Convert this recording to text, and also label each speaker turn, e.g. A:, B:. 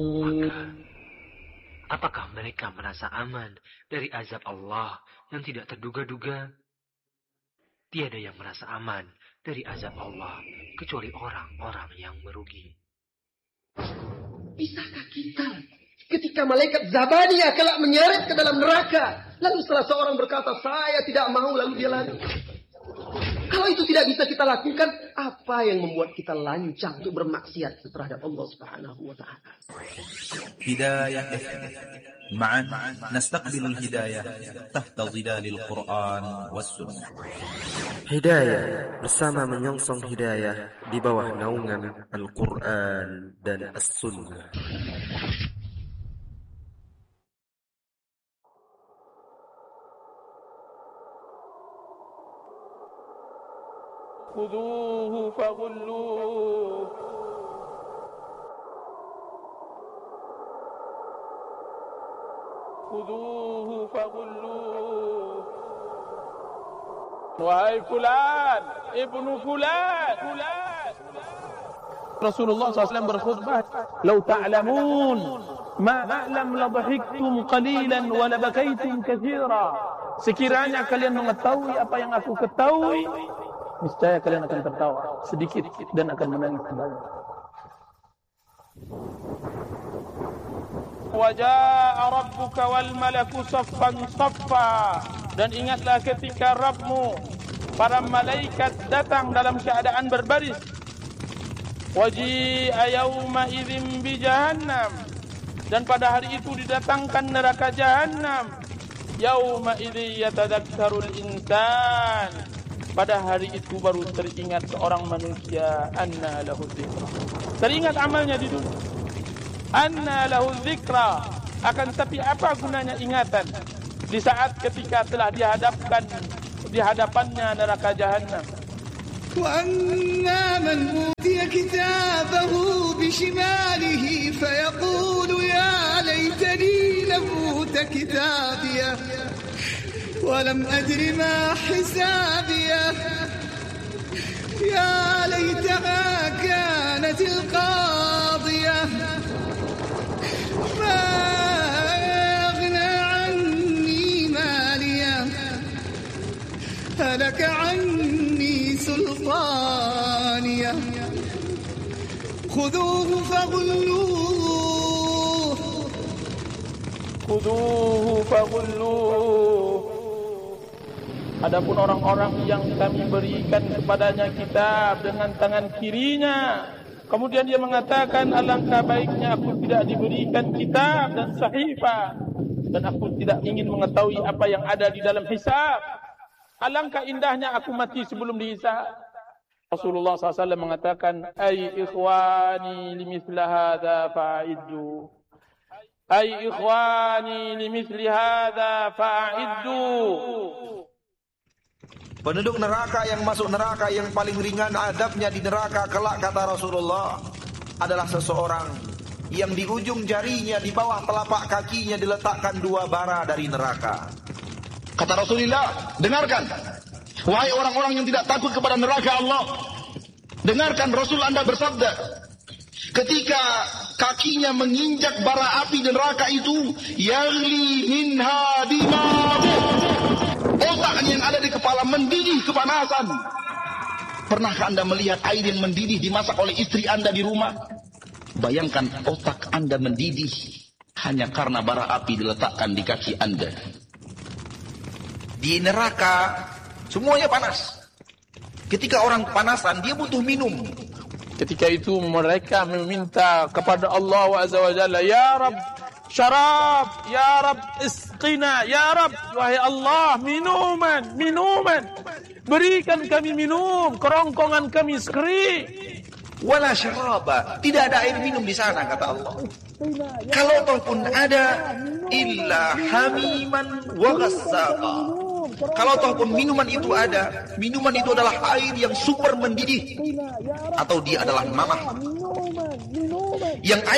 A: Apakah mereka merasa aman dari azab Allah yang tidak terduga-duga? Tiada yang merasa aman dari azab Allah kecuali orang-orang yang merugi.
B: Bisakah kita ketika malaikat Zabaniyah kelak menyeret ke dalam neraka, lalu salah seorang berkata, saya tidak mau, lalu dia lari? Kalau itu tidak bisa kita lakukan, apa yang membuat kita lancang untuk bermaksiat terhadap Allah Subhanahu wa taala?
C: Hidayah معا نستقبل الهداية تحت ظلال القرآن والسنة.
D: Hidayah bersama menyongsong hidayah di bawah naungan Al-Quran dan As-Sunnah.
E: خذوه فغلوه خذوه فغلوه وهاي فلان ابن فلان Rasulullah SAW berkhutbah, "Lau ta'lamun ma a'lam la dhahiktum qalilan wa la bakaitum katsira." Sekiranya kalian mengetahui apa yang aku ketahui, niscaya kalian akan tertawa sedikit dan akan menangis banyak. Waja'a rabbuka wal malaku saffan saffa. Dan ingatlah ketika Rabbmu, para malaikat datang dalam keadaan berbaris. Waji'a yawma idzin bi jahannam. Dan pada hari itu didatangkan neraka jahannam. Yawma idzi yatadakkarul insan. Pada hari itu baru teringat seorang manusia, anna lahu dzikra. Teringat amalnya di dunia. Anna lahu dzikra. Akan tapi apa gunanya ingatan di saat ketika telah di hadapannya neraka jahannam.
F: Wa amma man utiya kitabahu bi shimalihi fayaqulu ya laitani lam uta kitabiyah wa lam adri ma hisabiyah ya laitaha kanat alqadiyah ma aghna anni maliyah halaka anni sultaniyah khuduhu faghulluh
E: Khuduhu faghulluh. Adapun orang-orang yang kami berikan kepadanya kitab dengan tangan kirinya, kemudian dia mengatakan, alangkah baiknya aku tidak diberikan kitab dan sahifah, dan aku tidak ingin mengetahui apa yang ada di dalam hisab. Alangkah indahnya aku mati sebelum dihisab. Rasulullah SAW mengatakan, ay ikhwani limithla hadha fa'iddu. Ay ikhwani limithli hadha fa'iddu.
G: Penduduk neraka yang masuk neraka yang paling ringan adabnya di neraka kelak, kata Rasulullah, adalah seseorang yang di ujung jarinya di bawah telapak kakinya diletakkan 2 bara dari neraka. Kata Rasulullah, dengarkan wahai orang-orang yang tidak takut kepada neraka Allah, dengarkan Rasul Anda bersabda, ketika kakinya menginjak bara api neraka itu, yaghli minha dimagu, otak yang ada di kepala mendidih kepanasan. Pernahkah Anda melihat air yang mendidih dimasak oleh istri Anda di rumah? Bayangkan otak Anda mendidih hanya karena bara api diletakkan di kaki Anda. Di neraka semuanya panas. Ketika orang kepanasan, dia butuh minum.
E: Ketika itu mereka meminta kepada Allah Azza wa Jalla, ya Rabb, syarab, ya Rabb, isqina, ya Rabb, wahai Allah, minuman. Berikan kami minum, kerongkongan kami skri.
G: Wala syaraba, tidak ada air minum di sana, kata Allah. Kalau ataupun ada, illa hamiman wa ghassaqa. Kalau ataupun minuman itu ada, minuman itu adalah air yang super mendidih, atau dia adalah nanah yang